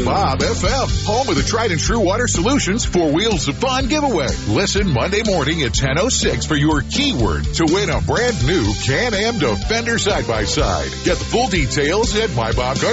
Bob FM, home of the tried and true water solutions for Wheels of Fun giveaway. Listen Monday morning at 10:06 for your keyword to win a brand new Can-Am Defender side-by-side. Get the full details at myBobCars.